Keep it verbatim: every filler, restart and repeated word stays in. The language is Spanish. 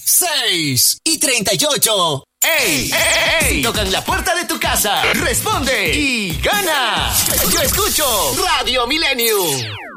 seis y treinta y ocho. ¡Ey! ¡Ey! ¡Ey! Tocan la puerta de tu casa. Responde y gana. Yo escucho Radio Millennium.